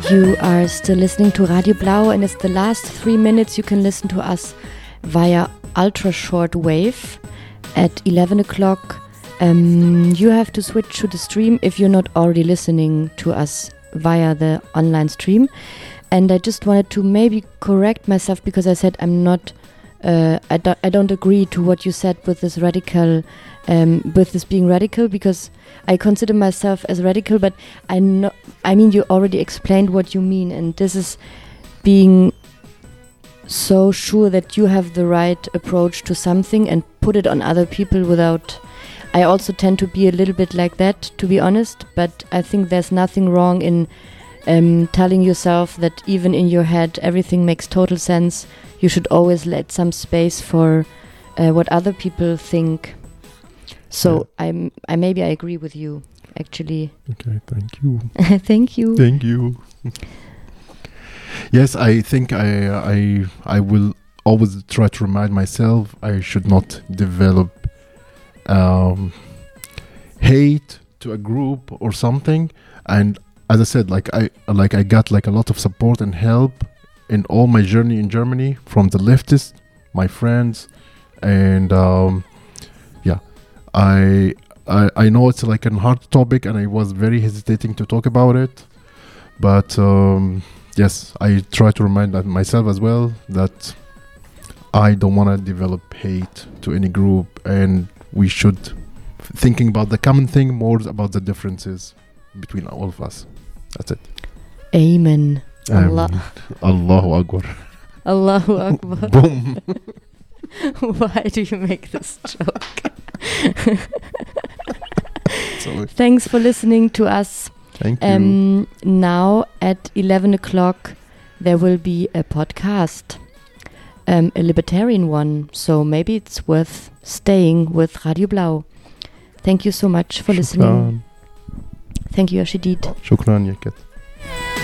You are still listening to Radio Blau, and it's the last 3 minutes you can listen to us via ultra short wave at 11 o'clock. You have to switch to the stream if you're not already listening to us via the online stream. And I just wanted to maybe correct myself because I said I'm not, I don't agree to what you said with this radical, with this being radical, because I consider myself as radical, but I mean, you already explained what you mean, and this is being so sure that you have the right approach to something and put it on other people without. I also tend to be a little bit like that, to be honest, but I think there's nothing wrong in telling yourself that even in your head everything makes total sense. You should always let some space for what other people think. So I maybe I agree with you, actually. Okay, thank you. Thank you. Thank you. Yes, I think I will always try to remind myself I should not develop hate to a group or something. And as I said, I got like a lot of support and help in all my journey in Germany from the leftists, my friends, and I know it's like a hard topic, and I was very hesitating to talk about it, but yes, I try to remind myself as well that I don't want to develop hate to any group, and we should thinking about the common thing more about the differences between all of us. That's it. Amen. Allahu Akbar. Allahu Akbar. Boom. Why do you make this joke? Sorry. Thanks for listening to us. Thank you. Now at 11 o'clock there will be a podcast, a libertarian one. So maybe it's worth staying with Radio Blau. Thank you so much for listening. Thank you, Ashidit. Shukran, Yaket.